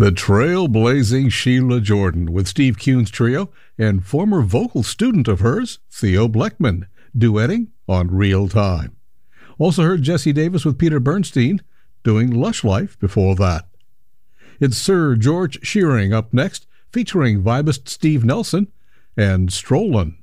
The trailblazing Sheila Jordan with Steve Kuhn's trio and former vocal student of hers, Theo Bleckman, duetting on Real Time. Also heard Jesse Davis with Peter Bernstein doing Lush Life before that. It's Sir George Shearing up next, featuring vibist Steve Nelson and Strollin'.